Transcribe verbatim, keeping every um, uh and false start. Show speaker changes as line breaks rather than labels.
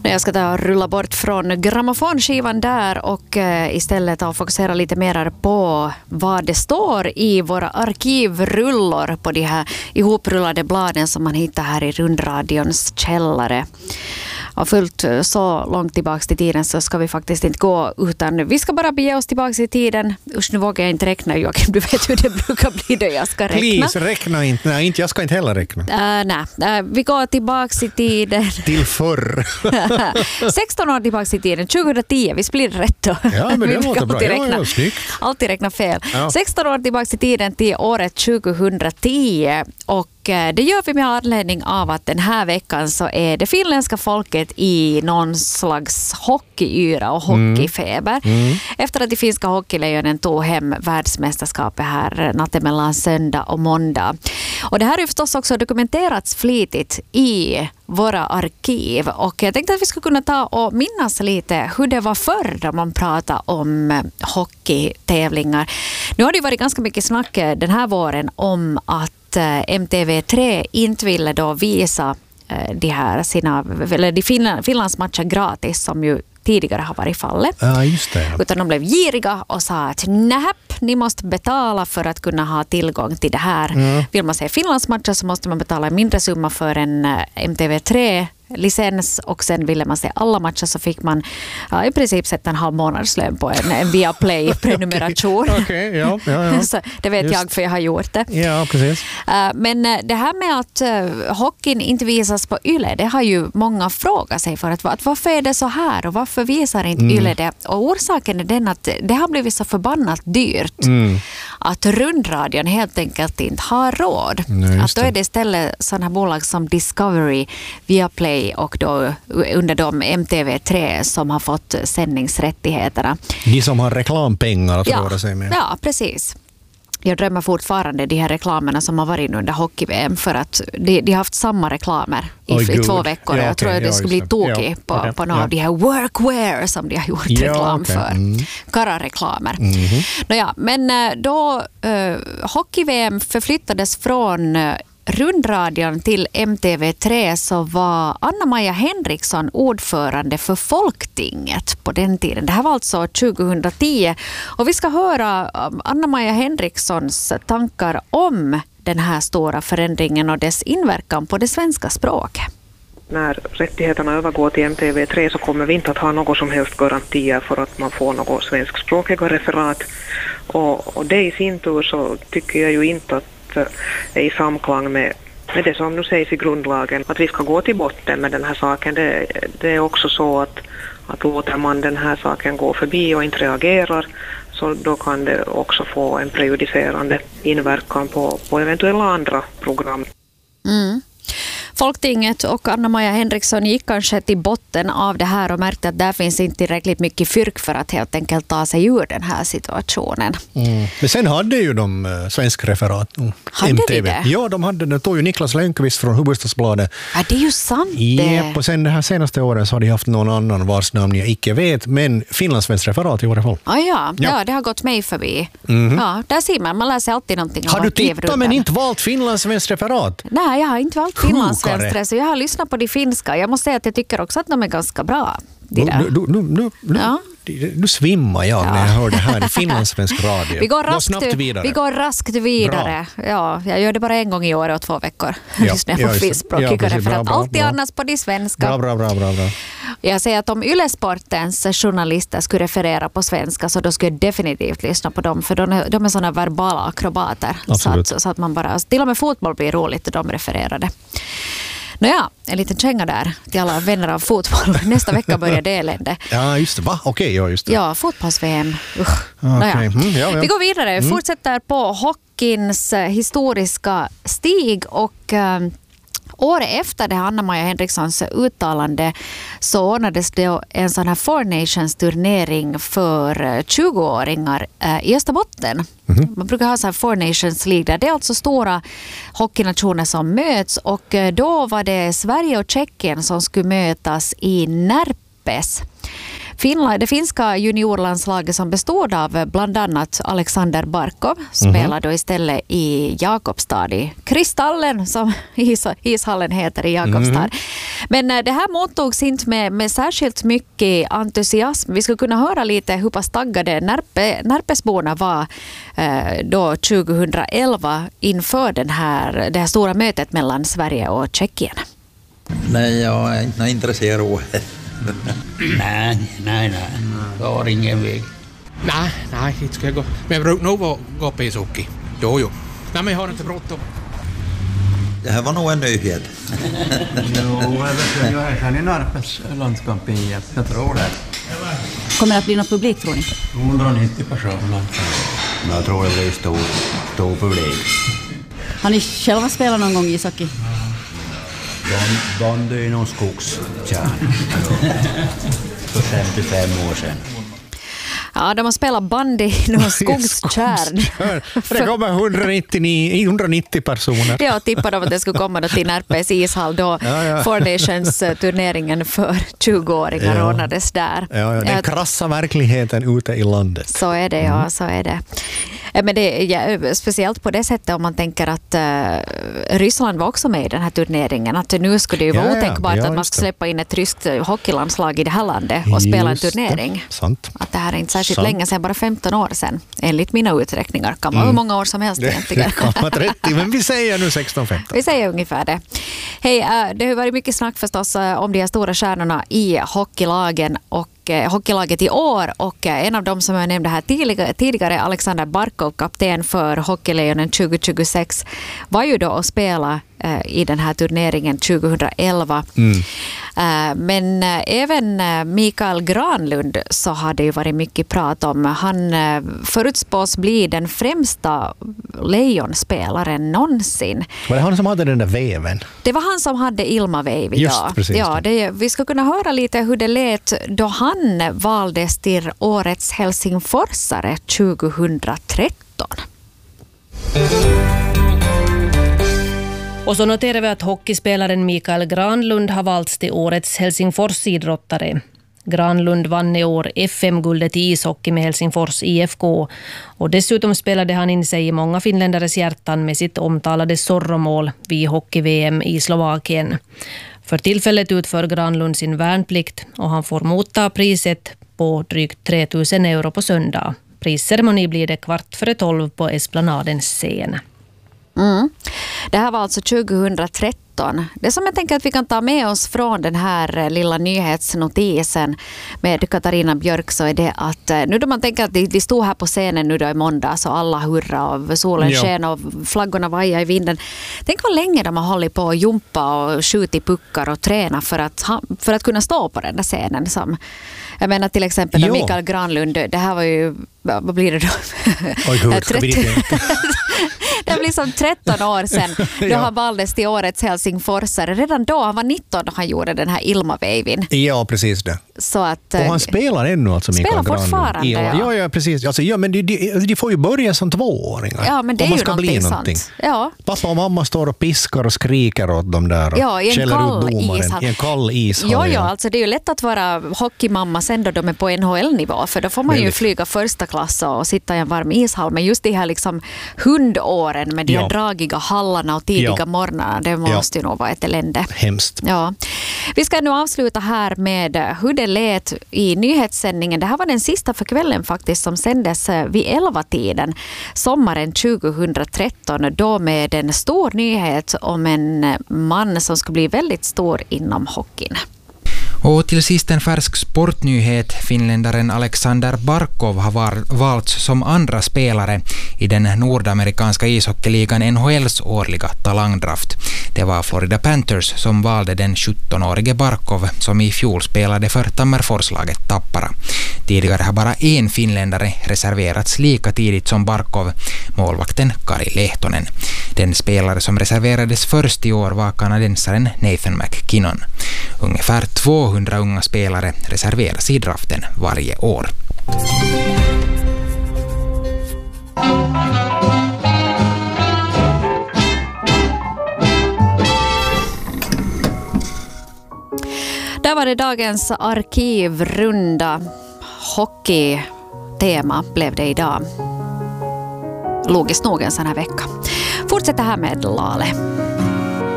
Jag ska ta och rulla bort från grammofonskivan där och uh, istället ta och fokusera lite mer på vad det står i våra arkivrullor på de här ihoprullade bladen som man hittar här i rundradions källare. Och fullt så långt tillbaka till tiden så ska vi faktiskt inte gå, utan vi ska bara bege oss tillbaka i tiden. Usch, nu vågar jag inte räkna, Joakim. Du vet hur det brukar bli då jag ska räkna.
Please, räkna inte. Nej, inte. Jag ska inte heller räkna.
Uh, nej, uh, vi går tillbaka i tiden.
Till förr.
sexton år tillbaka i tiden, tjugohundratio. Vi blir rätt då.
Ja, men det låter bra.
Räkna,
ja, ja, snyggt.
alltid räkna fel.
Ja.
sexton år tillbaka i tiden till året tjugohundratio. Och det gör vi med anledning av att den här veckan så är det finländska folket i någon slags hockeyyra och hockeyfeber. Mm. Mm. Efter att de finska hockeylejonen tog hem världsmästerskapet här natten mellan söndag och måndag. Och det här är förstås också dokumenterats flitigt i våra arkiv. Och jag tänkte att vi skulle kunna ta och minnas lite hur det var förr då man pratade om hockeytävlingar. Nu har det varit ganska mycket snack den här våren om att M T V tre inte ville då visa de här sina, eller de Finland, Finlandsmatcher gratis som ju tidigare har varit fallet.
Ja, just det.
Utan de blev giriga och sa att näpp, ni måste betala för att kunna ha tillgång till det här. Mm. Vill man se Finlandsmatcher så måste man betala en mindre summa för en M T V tre licens, och sen ville man se alla matcher så fick man ja, i princip sätta en halv månadslön på en, en Viaplay-prenumeration.
Okej, okay, ja, ja, ja.
Så det vet Just. jag för jag har gjort det.
Ja, precis.
Men det här med att uh, hockeyn inte visas på Yle, det har ju många frågat sig för att, att varför är det så här och varför visar inte mm. Yle det? Och orsaken är den att det har blivit så förbannat dyrt mm. att rundradion helt enkelt inte har råd. Nej, att då är det istället sådana här bolag som Discovery, Viaplay och då under de M T V tre som har fått sändningsrättigheterna.
De som har reklampengar att
ja,
röra sig med.
Ja, precis. Jag drömmer fortfarande de här reklamerna som har varit under hockey-V M för att de, de har haft samma reklamer i,
Oj,
i två veckor.
Ja,
jag
okay,
tror att det
ja,
skulle bli tokig ja, på, okay, på några ja. av de här workwear som de har gjort ja, reklam okay. för. Mm. Kara-reklamer. Mm-hmm. Nåja, men då uh, hockey-V M förflyttades från uh, rundradion till M T V tre så var Anna-Maja Henriksson ordförande för Folktinget på den tiden. Det här var alltså tjugohundratio och vi ska höra Anna-Maja Henrikssons tankar om den här stora förändringen och dess inverkan på det svenska språket.
När rättigheterna övergår till M T V tre så kommer vi inte att ha något som helst garantier för att man får något svenskspråkiga referat. Och, och det i sin tur så tycker jag ju inte att är i samklang med, med det som nu sägs i grundlagen, att vi ska gå till botten med den här saken. Det, det är också så att, att låter man den här saken gå förbi och inte reagerar så då kan det också få en prejudicerande inverkan på, på eventuella andra program.
Mm. Folktinget och Anna-Maja Henriksson gick kanske till botten av det här och märkte att där finns inte tillräckligt mycket fyrk för att helt enkelt ta sig ur den här situationen.
Mm. Men sen hade ju de uh, svensk referat. Mm.
Hade
M T V.
vi det?
Ja, de hade det. Tog ju Niklas Lönnqvist från Hufvudstadsbladet.
Ja, det är ju sant det.
Yep, och sen det här senaste året så har de haft någon annan vars namn jag icke vet, men finlandssvensk referat i alla fall.
Ah, ja.
Ja.
ja, det har gått mig förbi.
Mm-hmm.
Ja, där ser man, man läser alltid någonting.
Har du tittat men inte valt finlandssvensk referat?
Nej, jag har inte valt finlandssvensk, så jag har lyssnat på de finska. Jag måste säga att jag tycker också att de är ganska bra.
Nu, nu, nu, nu, nu,
ja.
nu svimmar jag när jag hör det här i finlandssvensk radio.
Vi går raskt,
gå snabbt vidare.
Vi går raskt vidare. Ja, jag gör det bara en gång i år och två veckor.
Ja,
Lyssnar på finskspråkiga ja, referat. Alltid annars på de svenska.
Bra, bra, bra, bra, bra.
Jag säger att om Yle-sportens journalister skulle referera på svenska så då skulle jag definitivt lyssna på dem. För de är, de är sådana verbala akrobater. Så att, så att man bara, till och med fotboll blir roligt och de refererade. Nåja, en liten känga där till alla vänner av fotboll. Nästa vecka börjar det elände.
Ja, just det. Va? Okej, okay, ja, just det.
Ja, fotbolls-V M.
Uh. Okay. Mm, ja, ja.
Vi går vidare. Mm. Fortsätter på hockeyns historiska stig och uh, året efter det Anna-Maja Henrikssons uttalande så ordnades det en sån här Four Nations-turnering för tjugoåringar i Österbotten. Mm-hmm. Man brukar ha så här Four Nations League där det är alltså stora hockeynationer som möts och då var det Sverige och Tjeckien som skulle mötas i Närpes. Finland, det finska juniorlandslaget som bestod av bland annat Alexander Barkov spelar då istället i Jakobstad, i Kristallen som is, ishallen heter i Jakobstad. Mm. Men det här mottogs inte med, med särskilt mycket entusiasm. Vi skulle kunna höra lite hur pass taggade Närpe, Närpesborna var eh, då tjugohundraelva inför den här, det här stora mötet mellan Sverige och Tjeckien.
Nej, jag är inte intresserad av det.
Nej, nej, nej. Jag har ingen väg.
Nej, nej, inte ska jag gå. Men jag brukar nog gå på ishockey. Jo, jo. Nej, men jag har inte bråttom.
Det här var nog en nyhet.
Jo, jag är här i Närpes landskamp i, jag tror det.
Kommer det att bli någon publik, tror ni?
hundranittio personer.
Jag tror det blir stor, stor publik.
Har ni själva spelat någon gång i ishockey?
Bandy i någon skogstjärn. För femtiofem år sedan.
Ja, de har spelat bandy i någon skogstjärn.
Det kommer hundranittio, hundranittio personer.
Ja, tippade om att det skulle komma då till Närpes ishall då ja, ja. Four Nations-turneringen för tjugoåringar ja. ordnades där.
Ja, ja, den krassa verkligheten ute i landet.
Så är det, ja, så är det. Men det ja, speciellt på det sättet om man tänker att uh, Ryssland var också med i den här turneringen. Att nu skulle det ju vara ja, otänkbart ja, att man ska släppa in ett ryskt hockeylandslag i det här landet och spela en turnering.
Sant.
Att det här är inte särskilt Sant. länge sedan, bara femton år sedan. Enligt mina uträkningar kan vara mm. hur många år som helst egentligen.
Det kan vara trettio, men vi säger nu sexton femton.
Vi säger ungefär det. Hej, uh, det har varit mycket snack förstås uh, om de här stora stjärnorna i hockeylagen och hockeylaget i år, och en av dem som jag nämnde här tidigare, tidigare Alexander Barkov, kapten för Hockeylejonen tjugo tjugosex, var ju då och spela eh, i den här turneringen tjugohundraelva. Mm. Eh, men eh, även Mikael Granlund så hade ju varit mycket prat om. Han eh, förutspås bli den främsta lejonspelaren någonsin.
Var det han som hade den där väven?
Det var han som hade Ilma-väv,
Just,
ja.
precis.
ja det, vi ska kunna höra lite hur det lät då han valdes till årets Helsingforsare tjugohundratretton.
Och så noterar vi att hockeyspelaren Mikael Granlund har valts till årets Helsingforsidrottare. Granlund vann i år F M-guldet i ishockey med Helsingfors I F K, och dessutom spelade han in sig i många finländares hjärtan med sitt omtalade Zorro-mål vid hockey-V M i Slovakien. För tillfället utför Granlund sin värnplikt och han får motta priset på drygt tre tusen euro på söndag. Prisceremoni blir det kvart före tolv på Esplanadens scen.
Mm. Det här var alltså tjugohundratretton. Det som jag tänker att vi kan ta med oss från den här lilla nyhetsnotisen med Katarina Björk, så är det att nu då man tänker att de stod här på scenen nu då i måndag så alla hurra och solen ja. sken och flaggorna vajar i vinden. Tänk vad länge de har hållit på att jumpa och skjuta i puckar och träna för att, för att kunna stå på den där scenen. Som, jag menar till exempel ja. Mikael Granlund, det här var ju, vad blir det då?
Oj, hur ska vi det?
Det blir som tretton år sedan då ja. han valdes till årets Helsingforsare. Redan då, han var nitton då han gjorde den här Ilma-vävin.
Ja, precis det.
Så att,
och han spelar ännu alltså Mikael
Spelar
Granlund.
fortfarande, ja.
Ja, ja, precis. Alltså, ja, men de, de, de får ju börja som tvååringar.
Ja, men det är ju någonting sånt. Ja.
Pappa och mamma står och piskar och skriker åt dem där.
Ja, i en kall ishall.
I en kall ishall.
Ja, ja, alltså det är ju lätt att vara hockeymamma sen då de är på N H L-nivå, för då får man ju flyga första klass och sitta i en varm ishall. Men just de här liksom hundåren med de här ja. dragiga hallarna och tidiga ja. morgnarna, det måste ja. ju nog vara ett elände.
Hemskt.
Ja. Vi ska nu avsluta här med hur det lät i nyhetssändningen. Det här var den sista för kvällen faktiskt som sändes vid elva-tiden sommaren tjugohundratretton, då med en stor nyhet om en man som skulle bli väldigt stor inom hockeyn.
Och till sist en färsk sportnyhet. Finländaren Alexander Barkov har var, valts som andra spelare i den nordamerikanska ishockeyligan N H L:s årliga talangdraft. Det var Florida Panthers som valde den sjuttonårige Barkov som i fjol spelade för Tammerforslaget Tappara. Tidigare har bara en finländare reserverats lika tidigt som Barkov, målvakten Kari Lehtonen. Den spelare som reserverades först i år var kanadensaren Nathan McKinnon. Ungefär tvåhundra unga spelare reserveras i draften varje år.
Där var det dagens arkivrunda. Hockeytema blev det idag. Logiskt nog en sån här vecka. Fortsätt här med Lale.